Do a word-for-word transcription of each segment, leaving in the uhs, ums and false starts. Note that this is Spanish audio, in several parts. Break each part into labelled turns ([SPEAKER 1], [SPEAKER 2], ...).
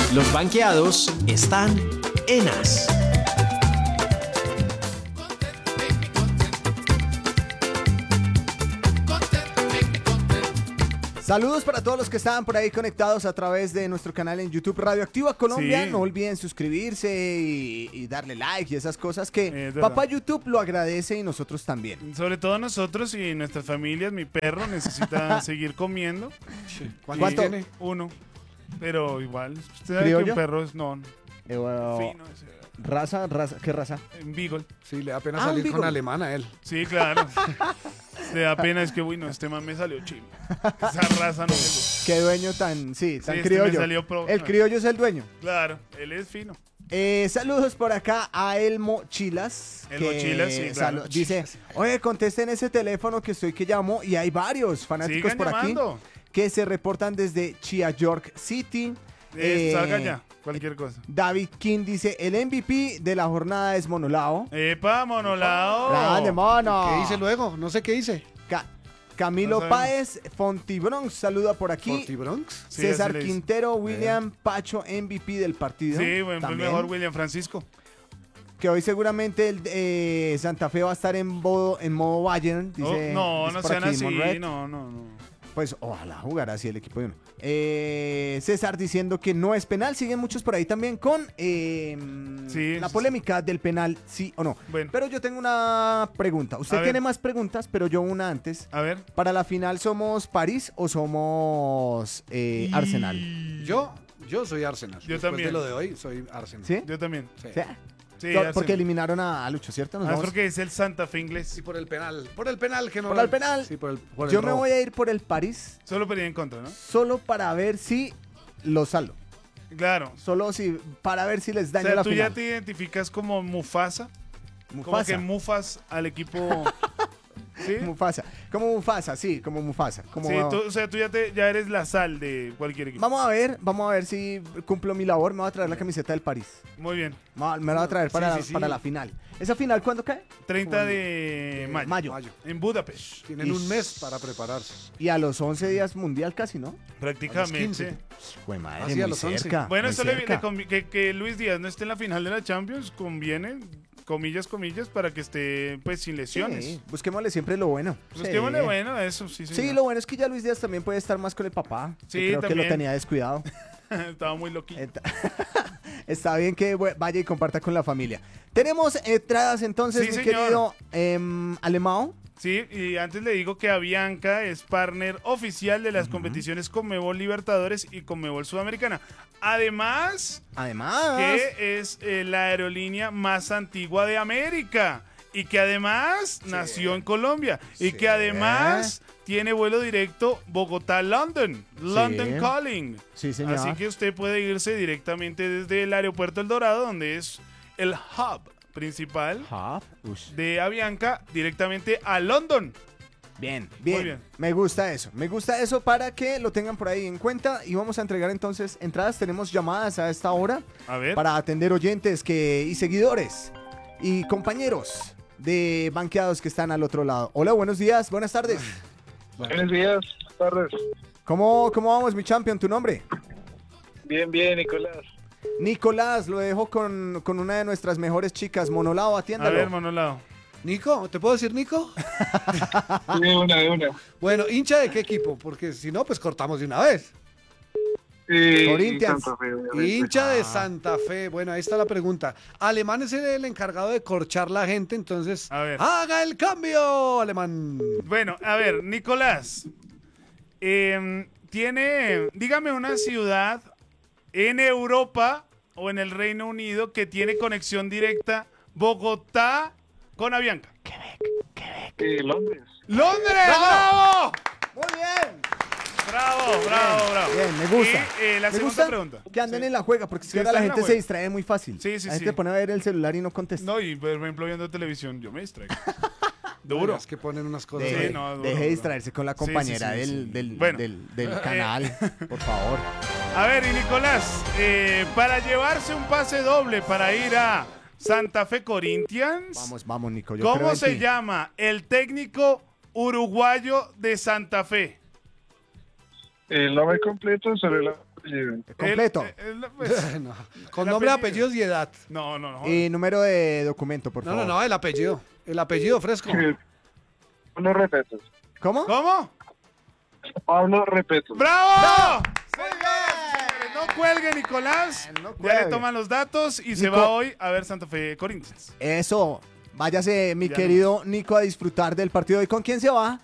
[SPEAKER 1] Los banqueados están en As.
[SPEAKER 2] Saludos para todos los que estaban por ahí conectados a través de nuestro canal en YouTube Radioactiva Colombia.
[SPEAKER 3] Sí.
[SPEAKER 2] No olviden suscribirse y, y darle like y esas cosas que
[SPEAKER 3] Es verdad.
[SPEAKER 2] papá YouTube lo agradece y nosotros también.
[SPEAKER 3] Sobre todo nosotros y nuestras familias, mi perro necesita seguir comiendo.
[SPEAKER 2] ¿Cuánto
[SPEAKER 3] Y-
[SPEAKER 2] tiene?
[SPEAKER 3] Uno. Pero igual, usted sabe que
[SPEAKER 2] ¿Criollo?
[SPEAKER 3] un perro es no,
[SPEAKER 2] Eh, bueno,
[SPEAKER 3] fino, ese,
[SPEAKER 2] raza, raza, ¿qué raza?
[SPEAKER 3] en Beagle.
[SPEAKER 4] Sí, le da pena
[SPEAKER 2] Ah, un
[SPEAKER 4] salir con
[SPEAKER 2] Beagle.
[SPEAKER 4] alemán a él.
[SPEAKER 3] Sí, claro. Le da pena, es que, uy, no, este man me salió chimo. Esa raza no me gusta.
[SPEAKER 2] Qué dueño tan, sí, tan
[SPEAKER 3] este
[SPEAKER 2] criollo.
[SPEAKER 3] me salió pro-
[SPEAKER 2] El criollo es el dueño.
[SPEAKER 3] Claro, él es fino.
[SPEAKER 2] Eh, saludos por acá a Elmo Chilas.
[SPEAKER 3] Elmo
[SPEAKER 2] que
[SPEAKER 3] Chilas, sí, claro.
[SPEAKER 2] salu- Dice, oye, contesten ese teléfono que estoy que llamo. Y hay varios fanáticos
[SPEAKER 3] Sigan
[SPEAKER 2] por
[SPEAKER 3] llamando.
[SPEAKER 2] aquí que se reportan desde Chia York City.
[SPEAKER 3] Eh,
[SPEAKER 2] Eh,
[SPEAKER 3] salga ya, cualquier cosa.
[SPEAKER 2] David King dice, el M V P de la jornada es Monolao.
[SPEAKER 3] ¡Epa, monolao!
[SPEAKER 2] ¡Grande, mono!
[SPEAKER 4] ¿Qué dice luego? No sé qué dice.
[SPEAKER 2] Ca- Camilo
[SPEAKER 3] No
[SPEAKER 2] Páez, Fontibronx, saluda por aquí.
[SPEAKER 4] ¿Fortibronx?
[SPEAKER 3] Sí,
[SPEAKER 2] César
[SPEAKER 3] así le dice.
[SPEAKER 2] Quintero, William Pacho, M V P del partido.
[SPEAKER 3] Sí, bueno, fue el
[SPEAKER 2] también.
[SPEAKER 3] mejor William Francisco.
[SPEAKER 2] Que hoy seguramente el, eh, Santa Fe va a estar en modo, en modo Bayern.
[SPEAKER 3] Oh,
[SPEAKER 2] Dice,
[SPEAKER 3] no,
[SPEAKER 2] dice
[SPEAKER 3] no
[SPEAKER 2] por
[SPEAKER 3] sean
[SPEAKER 2] aquí
[SPEAKER 3] así,
[SPEAKER 2] Monred.
[SPEAKER 3] no, no, no.
[SPEAKER 2] Pues ojalá jugara así el equipo de uno. Eh, César diciendo que no es penal. Siguen muchos por ahí también con eh,
[SPEAKER 3] Sí,
[SPEAKER 2] la
[SPEAKER 3] sí,
[SPEAKER 2] polémica del penal, sí o no.
[SPEAKER 3] Bueno.
[SPEAKER 2] Pero yo tengo una pregunta. Usted
[SPEAKER 3] A
[SPEAKER 2] tiene
[SPEAKER 3] ver.
[SPEAKER 2] más preguntas, pero yo una antes.
[SPEAKER 3] A ver.
[SPEAKER 2] ¿Para la final somos París o somos eh, Arsenal?
[SPEAKER 4] Yo, yo soy Arsenal.
[SPEAKER 3] Yo
[SPEAKER 4] Después
[SPEAKER 3] también.
[SPEAKER 4] de lo de hoy, soy Arsenal.
[SPEAKER 2] ¿Sí?
[SPEAKER 3] Yo también.
[SPEAKER 4] Sí.
[SPEAKER 2] ¿Sí?
[SPEAKER 3] Sí,
[SPEAKER 2] Yo-
[SPEAKER 3] Arsenal.
[SPEAKER 2] porque eliminaron a, a Lucho, ¿cierto? Nos
[SPEAKER 3] Ah, es
[SPEAKER 2] vamos-
[SPEAKER 3] porque es el Santa Fe inglés.
[SPEAKER 4] Sí, por el penal. Por el penal que no.
[SPEAKER 2] Por el penal.
[SPEAKER 4] Sí, por el, por el
[SPEAKER 2] Yo me
[SPEAKER 4] robo.
[SPEAKER 2] voy a ir por el París
[SPEAKER 3] Solo para ir en contra, ¿no?
[SPEAKER 2] solo para ver si lo salvo.
[SPEAKER 3] Claro.
[SPEAKER 2] Solo si, para ver si les
[SPEAKER 3] O
[SPEAKER 2] daño
[SPEAKER 3] sea,
[SPEAKER 2] la
[SPEAKER 3] tú
[SPEAKER 2] final.
[SPEAKER 3] ya te identificas como Mufasa. Como
[SPEAKER 2] Mufasa.
[SPEAKER 3] que mufas al equipo. ¿Sí?
[SPEAKER 2] Mufasa. Como Mufasa, sí, como Mufasa. Como...
[SPEAKER 3] Sí, tú- o sea, tú ya, te, ya eres la sal de cualquier equipo.
[SPEAKER 2] Vamos a ver, vamos a ver si cumplo mi labor. Me voy a traer la camiseta del París.
[SPEAKER 3] Muy bien.
[SPEAKER 2] Me va- me la voy a traer para,
[SPEAKER 4] sí, sí.
[SPEAKER 2] para la final. ¿Esa final cuándo cae?
[SPEAKER 3] treinta de mayo.
[SPEAKER 2] Mayo.
[SPEAKER 4] Mayo.
[SPEAKER 3] En Budapest.
[SPEAKER 4] Tienen
[SPEAKER 2] Ish.
[SPEAKER 4] un mes para prepararse.
[SPEAKER 2] Y a los once días mundial casi, ¿no?
[SPEAKER 3] Prácticamente.
[SPEAKER 4] quince.
[SPEAKER 2] Güey, madre,
[SPEAKER 4] Ah, sí, a
[SPEAKER 2] muy
[SPEAKER 4] los once.
[SPEAKER 2] cerca.
[SPEAKER 3] Bueno,
[SPEAKER 2] muy
[SPEAKER 3] eso le,
[SPEAKER 2] cerca.
[SPEAKER 3] le convi- que, que Luis Díaz no esté en la final de la Champions conviene, comillas, comillas, para que esté pues sin lesiones.
[SPEAKER 2] Sí, busquémosle siempre lo bueno.
[SPEAKER 3] Busquémosle
[SPEAKER 2] Sí.
[SPEAKER 3] bueno a eso, sí,
[SPEAKER 2] Sí,
[SPEAKER 3] señor.
[SPEAKER 2] lo bueno es que ya Luis Díaz también puede estar más con el papá.
[SPEAKER 3] Sí,
[SPEAKER 2] Yo creo que
[SPEAKER 3] también.
[SPEAKER 2] lo tenía descuidado.
[SPEAKER 3] Estaba muy loquito.
[SPEAKER 2] Eta- Está bien que bu- vaya y comparta con la familia. Tenemos entradas entonces,
[SPEAKER 3] Sí,
[SPEAKER 2] mi
[SPEAKER 3] señor.
[SPEAKER 2] querido em, Alemão.
[SPEAKER 3] Sí, y antes le digo que Avianca es partner oficial de las competiciones Conmebol Libertadores y Conmebol Sudamericana. Además,
[SPEAKER 2] Además,
[SPEAKER 3] que es eh, la aerolínea más antigua de América y que además nació en Colombia y
[SPEAKER 2] Sí.
[SPEAKER 3] que además tiene vuelo directo Bogotá-London, London Calling.
[SPEAKER 2] Sí, señor.
[SPEAKER 3] Así que usted puede irse directamente desde el aeropuerto El Dorado, donde es el hub principal
[SPEAKER 2] Hub. Ush.
[SPEAKER 3] de Avianca, directamente a London.
[SPEAKER 2] Bien, bien,
[SPEAKER 3] bien.
[SPEAKER 2] Me gusta eso. Me gusta eso para que lo tengan por ahí en cuenta. Y vamos a entregar entonces entradas. Tenemos llamadas a esta hora
[SPEAKER 3] A ver.
[SPEAKER 2] para atender oyentes que, y seguidores y compañeros de banqueados que están al otro lado. Hola, buenos días, buenas tardes.
[SPEAKER 5] Buenos días, tardes.
[SPEAKER 2] ¿Cómo, cómo vamos, mi champion? ¿Tu nombre?
[SPEAKER 5] Bien, bien, Nicolás.
[SPEAKER 2] Nicolás, lo dejo con, con una de nuestras mejores chicas, Monolao,
[SPEAKER 3] A
[SPEAKER 2] atiéndalo.
[SPEAKER 3] ver, Monolao.
[SPEAKER 4] Nico, ¿te puedo decir Nico?
[SPEAKER 5] De una, de una.
[SPEAKER 4] Bueno, ¿hincha de qué equipo? Porque si no, pues cortamos de una vez.
[SPEAKER 5] Sí,
[SPEAKER 2] Corinthians.
[SPEAKER 5] Santa Fe, obviamente.
[SPEAKER 4] Hincha de Santa Fe. Bueno, ahí está la pregunta. Alemán es el encargado de corchar la gente, entonces
[SPEAKER 3] A ver.
[SPEAKER 4] haga el cambio, Alemán.
[SPEAKER 3] Bueno, a ver, Nicolás. em, tiene, dígame una ciudad en Europa o en el Reino Unido que tiene conexión directa Bogotá con Avianca.
[SPEAKER 5] Sí, Londres.
[SPEAKER 3] ¡Londres! ¡Bravo!
[SPEAKER 2] Muy bien.
[SPEAKER 3] ¡Bravo, bravo, bravo!
[SPEAKER 2] Bien, me gusta.
[SPEAKER 3] Y, eh, la
[SPEAKER 2] me
[SPEAKER 3] segunda
[SPEAKER 2] gusta
[SPEAKER 3] pregunta.
[SPEAKER 2] que anden
[SPEAKER 3] Sí.
[SPEAKER 2] en la juega, porque es
[SPEAKER 3] Sí,
[SPEAKER 2] que ahora la
[SPEAKER 3] están en la
[SPEAKER 2] gente se
[SPEAKER 3] juega.
[SPEAKER 2] distrae muy fácil.
[SPEAKER 3] Sí, sí,
[SPEAKER 2] la
[SPEAKER 3] sí.
[SPEAKER 2] gente pone a ver el celular y no contesta.
[SPEAKER 3] No, y por ejemplo viendo televisión, yo me distraigo. Duro.
[SPEAKER 4] Bueno, es que ponen unas cosas.
[SPEAKER 2] Deje,
[SPEAKER 3] Sí, no, duro,
[SPEAKER 2] deje de
[SPEAKER 3] duro.
[SPEAKER 2] distraerse con la
[SPEAKER 3] Sí,
[SPEAKER 2] compañera
[SPEAKER 3] sí, sí,
[SPEAKER 2] del,
[SPEAKER 3] sí.
[SPEAKER 2] del,
[SPEAKER 3] Bueno.
[SPEAKER 2] del, del
[SPEAKER 3] Eh.
[SPEAKER 2] canal, por favor.
[SPEAKER 3] A ver, y Nicolás, eh, para llevarse un pase doble para ir a Santa Fe Corinthians,
[SPEAKER 2] Vamos, vamos, Nico. Yo creo
[SPEAKER 3] ¿cómo
[SPEAKER 2] en
[SPEAKER 3] se
[SPEAKER 2] ti.
[SPEAKER 3] llama el técnico uruguayo de Santa Fe?
[SPEAKER 5] El nombre completo sobre la apellido.
[SPEAKER 2] Completo.
[SPEAKER 3] El- el- pues,
[SPEAKER 4] No, con
[SPEAKER 3] El
[SPEAKER 4] nombre,
[SPEAKER 3] apellido.
[SPEAKER 4] apellidos y edad.
[SPEAKER 3] no, no, no.
[SPEAKER 2] Y número de documento, por
[SPEAKER 4] No,
[SPEAKER 2] favor.
[SPEAKER 4] no, no, el apellido. El apellido fresco.
[SPEAKER 5] Eh, Pablo Repetos.
[SPEAKER 2] ¿Cómo?
[SPEAKER 3] ¿Cómo?
[SPEAKER 5] Pablo Repetos.
[SPEAKER 3] ¡Bravo! Señores, no cuelgue, Nicolás.
[SPEAKER 2] No
[SPEAKER 3] Ya
[SPEAKER 2] cuelgue.
[SPEAKER 3] le toman los datos y se
[SPEAKER 2] Nico.
[SPEAKER 3] va hoy a ver Santa Fe Corinthians.
[SPEAKER 2] Eso. Váyase, mi
[SPEAKER 3] Ya
[SPEAKER 2] querido Nico, a disfrutar del partido. ¿Y con quién se va?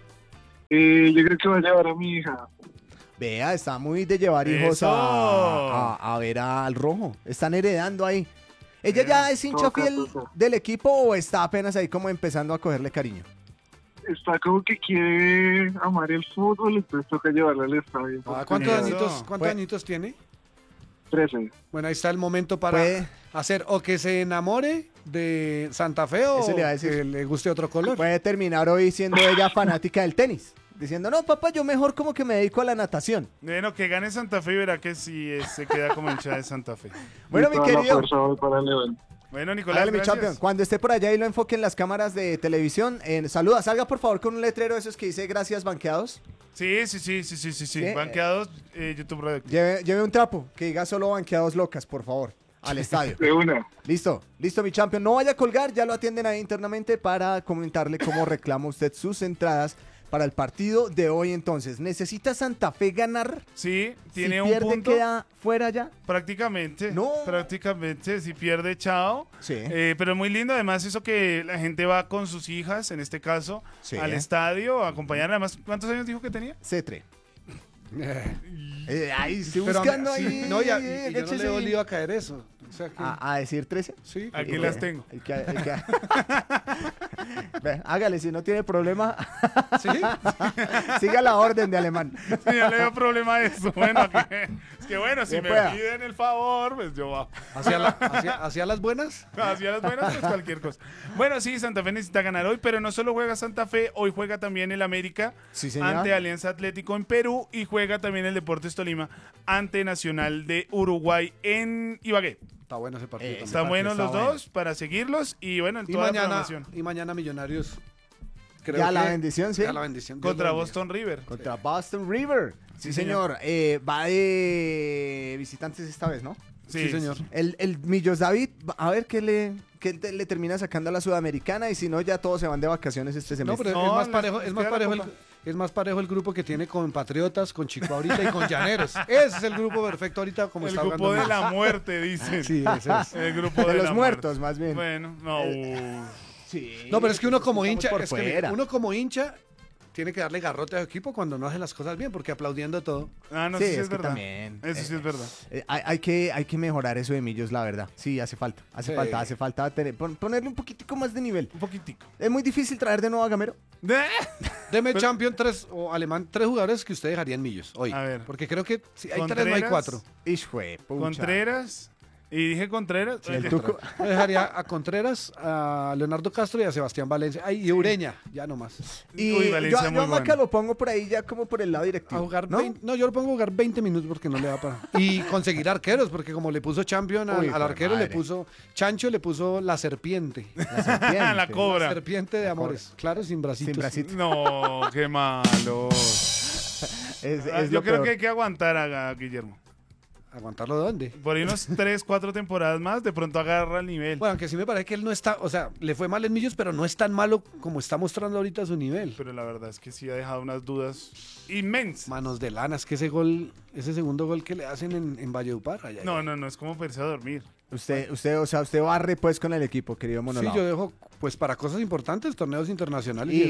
[SPEAKER 5] Eh, yo creo que voy a llevar a mi hija.
[SPEAKER 2] Vea, está muy de llevar hijos
[SPEAKER 3] Eso.
[SPEAKER 2] a, a- a ver al rojo. Están heredando ahí. ¿Ella ya es hincha
[SPEAKER 5] Toca,
[SPEAKER 2] fiel
[SPEAKER 5] toca.
[SPEAKER 2] del equipo o está apenas ahí como empezando a cogerle cariño?
[SPEAKER 5] Está como que quiere amar el fútbol, entonces toca llevarla al estadio.
[SPEAKER 4] Ah, ¿Cuántos
[SPEAKER 3] Eso.
[SPEAKER 4] añitos, cuántos
[SPEAKER 2] Pues-
[SPEAKER 4] añitos tiene?
[SPEAKER 5] trece.
[SPEAKER 4] Bueno, ahí está el momento para
[SPEAKER 2] Puede-
[SPEAKER 4] hacer o que se enamore de Santa Fe o
[SPEAKER 2] Eso le iba a decir.
[SPEAKER 4] que le guste otro color.
[SPEAKER 2] Puede terminar hoy siendo ella fanática del tenis. Diciendo, no, papá, yo mejor como que me dedico a la natación.
[SPEAKER 3] Bueno, que gane Santa Fe y verá que sí eh, se queda como hincha de Santa Fe.
[SPEAKER 2] Bueno,
[SPEAKER 5] Y
[SPEAKER 2] mi
[SPEAKER 5] toda la
[SPEAKER 2] querido.
[SPEAKER 5] fuerza voy para León.
[SPEAKER 3] Bueno, Nicolás,
[SPEAKER 2] Hágale, mi
[SPEAKER 3] gracias.
[SPEAKER 2] champion. Cuando esté por allá y lo enfoquen las cámaras de televisión, eh, saluda, salga por favor con un letrero de esos que dice gracias banqueados.
[SPEAKER 3] Sí, sí, sí, sí, sí, sí, sí.
[SPEAKER 2] ¿Qué?
[SPEAKER 3] Banqueados, eh, YouTube Radio.
[SPEAKER 2] Lleve, lleve un trapo que diga solo banqueados locas, por favor, al estadio.
[SPEAKER 5] De una.
[SPEAKER 2] Listo, listo, mi champion. No vaya a colgar, ya lo atienden ahí internamente para comentarle cómo reclama usted sus entradas para el partido de hoy. Entonces, ¿necesita Santa Fe ganar?
[SPEAKER 3] Sí, tiene
[SPEAKER 2] si
[SPEAKER 3] un
[SPEAKER 2] pierde,
[SPEAKER 3] punto.
[SPEAKER 2] queda fuera ya.
[SPEAKER 3] Prácticamente.
[SPEAKER 2] No.
[SPEAKER 3] Prácticamente. Si pierde, chao.
[SPEAKER 2] Sí.
[SPEAKER 3] Eh, pero es muy lindo, además, eso que la gente va con sus hijas, en este caso,
[SPEAKER 2] Sí.
[SPEAKER 3] al estadio a acompañarla. Además, ¿cuántos años dijo que tenía?
[SPEAKER 2] Cetre.
[SPEAKER 4] Eh,
[SPEAKER 2] Eh, ahí, estoy
[SPEAKER 4] pero,
[SPEAKER 2] buscando
[SPEAKER 4] sí,
[SPEAKER 2] ahí.
[SPEAKER 4] no, y, a- y- y yo no
[SPEAKER 2] agáchese
[SPEAKER 4] le he
[SPEAKER 2] ahí.
[SPEAKER 4] olido a caer eso. O sea que,
[SPEAKER 2] a, a decir trece.
[SPEAKER 4] sí.
[SPEAKER 3] Aquí
[SPEAKER 2] Hay
[SPEAKER 3] las
[SPEAKER 2] que-
[SPEAKER 3] tengo.
[SPEAKER 2] hay que- hay que- Ve, hágale, si no tiene problema,
[SPEAKER 4] ¿Sí?
[SPEAKER 2] siga la orden de alemán.
[SPEAKER 3] Sí, ya le dio problema a eso. Bueno, que, es que bueno, si
[SPEAKER 2] Bien
[SPEAKER 3] me
[SPEAKER 2] pueda.
[SPEAKER 3] piden el favor, pues yo va.
[SPEAKER 4] ¿Hacia, la- hacia- hacia las buenas?
[SPEAKER 3] Hacia las buenas, pues cualquier cosa. Bueno, sí, Santa Fe necesita ganar hoy, pero no solo juega Santa Fe, hoy juega también el América
[SPEAKER 2] Sí, señor.
[SPEAKER 3] ante Alianza Atlético en Perú y juega también el Deportes Tolima ante Nacional de Uruguay en Ibagué.
[SPEAKER 4] Está bueno ese partido.
[SPEAKER 2] Eh,
[SPEAKER 4] también.
[SPEAKER 2] Ese
[SPEAKER 3] Están
[SPEAKER 2] partido
[SPEAKER 3] buenos
[SPEAKER 2] está
[SPEAKER 3] los
[SPEAKER 2] bueno.
[SPEAKER 3] dos para seguirlos y bueno, en
[SPEAKER 4] y,
[SPEAKER 3] toda la
[SPEAKER 4] mañana,
[SPEAKER 3] programación.
[SPEAKER 4] y mañana Millonarios. Creo
[SPEAKER 2] Ya la
[SPEAKER 4] que-
[SPEAKER 2] bendición, sí.
[SPEAKER 4] Ya la bendición. Dios
[SPEAKER 3] Contra
[SPEAKER 4] lo bendiga.
[SPEAKER 3] Boston River.
[SPEAKER 2] Contra Boston River. Sí,
[SPEAKER 3] Sí,
[SPEAKER 2] señor. Eh, va de visitantes esta vez, ¿no?
[SPEAKER 4] Sí, señor.
[SPEAKER 2] El, el Millos David, va- a ver qué le, qué te- le termina sacando a la Sudamericana y si no, ya todos se van de vacaciones este
[SPEAKER 4] No,
[SPEAKER 2] semestre.
[SPEAKER 4] pero
[SPEAKER 3] No,
[SPEAKER 4] es más
[SPEAKER 3] les-
[SPEAKER 4] parejo,
[SPEAKER 3] les
[SPEAKER 4] es más
[SPEAKER 3] queda la
[SPEAKER 4] parejo el,
[SPEAKER 3] copa.
[SPEAKER 4] es más parejo el grupo que tiene con Patriotas, con Chico ahorita y con Llaneros. Ese es el grupo perfecto ahorita como
[SPEAKER 3] El
[SPEAKER 4] está
[SPEAKER 3] grupo
[SPEAKER 4] jugando
[SPEAKER 3] de
[SPEAKER 4] Millos.
[SPEAKER 3] la muerte, dicen.
[SPEAKER 4] Sí, ese es.
[SPEAKER 3] El grupo
[SPEAKER 2] de
[SPEAKER 3] de,
[SPEAKER 2] los
[SPEAKER 3] la
[SPEAKER 2] muertos,
[SPEAKER 3] muerte.
[SPEAKER 2] más bien.
[SPEAKER 3] Bueno, no.
[SPEAKER 2] Sí,
[SPEAKER 4] No, pero es que uno como
[SPEAKER 2] estamos
[SPEAKER 4] hincha,
[SPEAKER 2] por
[SPEAKER 4] es que
[SPEAKER 2] fuera.
[SPEAKER 4] uno como hincha tiene que darle garrote a su equipo cuando no hace las cosas bien, porque aplaudiendo todo.
[SPEAKER 3] Ah, no,
[SPEAKER 2] Sí,
[SPEAKER 3] eso sí
[SPEAKER 2] es
[SPEAKER 3] es,
[SPEAKER 2] que
[SPEAKER 3] verdad.
[SPEAKER 2] también,
[SPEAKER 3] Eso sí
[SPEAKER 2] eh,
[SPEAKER 3] es verdad.
[SPEAKER 2] Eh, hay, hay que, hay que mejorar eso de Millos, la verdad. Sí, hace falta. Hace
[SPEAKER 4] Sí.
[SPEAKER 2] falta, hace falta tener- pon- ponerle un poquitico más de nivel.
[SPEAKER 3] Un poquitico.
[SPEAKER 2] Es muy difícil traer de nuevo a Gamero.
[SPEAKER 4] Deme
[SPEAKER 3] Pero-
[SPEAKER 4] Champion tres o Alemán, tres jugadores que usted dejaría en Millos hoy.
[SPEAKER 3] A ver.
[SPEAKER 4] Porque creo que si hay tres, no hay
[SPEAKER 3] Contreras.
[SPEAKER 4] cuatro.
[SPEAKER 2] Ishue, pucha.
[SPEAKER 3] Contreras. Y dije Contreras.
[SPEAKER 2] Sí, el
[SPEAKER 3] Eh,
[SPEAKER 2] Tuco.
[SPEAKER 4] Yo dejaría a Contreras, a Leonardo Castro y a Sebastián Valencia. Ay, y Ureña, ya nomás.
[SPEAKER 2] Y
[SPEAKER 3] Uy,
[SPEAKER 2] yo,
[SPEAKER 3] Valencia
[SPEAKER 2] yo
[SPEAKER 3] muy
[SPEAKER 2] a Maca
[SPEAKER 3] bueno.
[SPEAKER 2] lo pongo por ahí ya como por el lado
[SPEAKER 4] A
[SPEAKER 2] directivo.
[SPEAKER 4] jugar
[SPEAKER 2] ¿no?
[SPEAKER 4] veinte no, yo lo pongo a jugar veinte minutos porque no le da para. Y conseguir arqueros, porque como le puso Champion al,
[SPEAKER 2] Uy,
[SPEAKER 4] al
[SPEAKER 2] jue
[SPEAKER 4] arquero,
[SPEAKER 2] madre.
[SPEAKER 4] le puso. Chancho le puso la serpiente.
[SPEAKER 2] La serpiente.
[SPEAKER 3] La
[SPEAKER 4] La
[SPEAKER 3] cobra.
[SPEAKER 4] serpiente de amores. Claro, sin bracitos.
[SPEAKER 2] Sin bracitos.
[SPEAKER 3] No, qué malo.
[SPEAKER 2] Es, es
[SPEAKER 3] Ah,
[SPEAKER 2] lo
[SPEAKER 3] Yo creo
[SPEAKER 2] peor.
[SPEAKER 3] que hay que aguantar a, a Guillermo.
[SPEAKER 4] ¿Aguantarlo de dónde?
[SPEAKER 3] Por ahí unos tres, cuatro temporadas más, de pronto agarra el nivel.
[SPEAKER 4] Bueno, aunque sí me parece que él no está, o sea, le fue mal en Millos, pero no es tan malo como está mostrando ahorita su nivel.
[SPEAKER 3] Pero la verdad es que sí ha dejado unas dudas inmensas.
[SPEAKER 4] Manos de lana, es que ese gol, ese segundo gol que le hacen en, en Valledupar, ay, ay,
[SPEAKER 3] No,
[SPEAKER 4] ay.
[SPEAKER 3] no, no, es como perderse a dormir.
[SPEAKER 2] Usted, usted, o sea, usted barre pues con el equipo, querido
[SPEAKER 4] Sí,
[SPEAKER 2] Monolao.
[SPEAKER 4] yo dejo, pues para cosas importantes, torneos internacionales
[SPEAKER 2] y,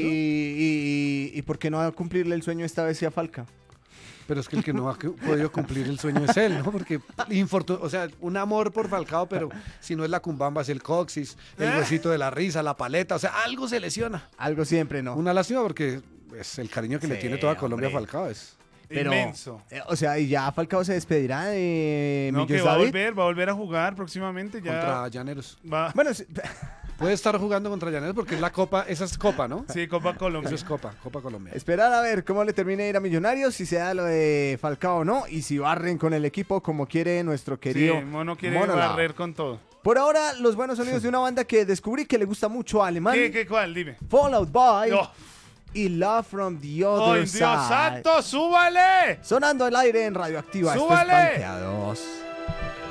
[SPEAKER 4] y eso.
[SPEAKER 2] y, y, y por qué no va a cumplirle el sueño esta vez sí a Falca?
[SPEAKER 4] Pero es que el que no ha cu- podido cumplir el sueño es él, ¿no? Porque, infortun- o sea, un amor por Falcao, pero si no es la cumbamba, es el coxis, el
[SPEAKER 3] ¿Eh?
[SPEAKER 4] huesito de la risa, la paleta, o sea, algo se lesiona.
[SPEAKER 2] Algo siempre, ¿no?
[SPEAKER 4] Una lástima porque es el cariño que le
[SPEAKER 2] Sí,
[SPEAKER 4] tiene toda Colombia a
[SPEAKER 2] hombre.
[SPEAKER 4] Falcao es.
[SPEAKER 2] Pero,
[SPEAKER 3] Inmenso.
[SPEAKER 2] eh, o sea, y ya Falcao se despedirá de
[SPEAKER 3] No, que
[SPEAKER 2] Millos
[SPEAKER 3] va a
[SPEAKER 2] David.
[SPEAKER 3] volver, va a volver a jugar próximamente. Ya
[SPEAKER 4] Contra Llaneros.
[SPEAKER 3] va.
[SPEAKER 2] Bueno, sí,
[SPEAKER 4] Puede estar jugando contra Llaneros porque es la Copa, esa es Copa, ¿no?
[SPEAKER 3] Sí, Copa Colombia.
[SPEAKER 4] Eso es Copa, Copa Colombia.
[SPEAKER 2] esperar a ver cómo le termina de ir a Millonarios, si se da lo de Falcao o no, y si barren con el equipo como quiere nuestro querido
[SPEAKER 3] Sí, Mono quiere
[SPEAKER 2] Monolao.
[SPEAKER 3] barrer con todo.
[SPEAKER 2] Por ahora, los buenos sonidos de una banda que descubrí que le gusta mucho a Alemán.
[SPEAKER 3] ¿Qué, qué, cuál? Dime.
[SPEAKER 2] Fallout Boy.
[SPEAKER 3] No.
[SPEAKER 2] y Love from the
[SPEAKER 3] ¡Oh,
[SPEAKER 2] Other
[SPEAKER 3] Dios
[SPEAKER 2] Side.
[SPEAKER 3] santo, súbale!
[SPEAKER 2] Sonando al aire en Radioactiva. Esto es
[SPEAKER 3] ¡Súbale!
[SPEAKER 2] Panqueados.